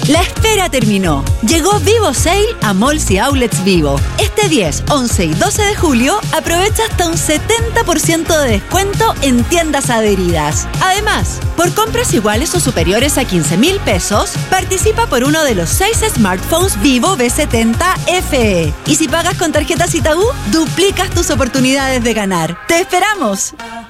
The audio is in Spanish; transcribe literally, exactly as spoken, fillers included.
La espera terminó. Llegó Vivo Sale a Malls y Outlets Vivo. Este diez, once y doce de julio aprovecha hasta un setenta por ciento de descuento en tiendas adheridas. Además, por compras iguales o superiores a quince mil pesos, participa por uno de los seis smartphones Vivo V setenta F E. Y si pagas con tarjeta Citaú, duplicas tus oportunidades de ganar. ¡Te esperamos!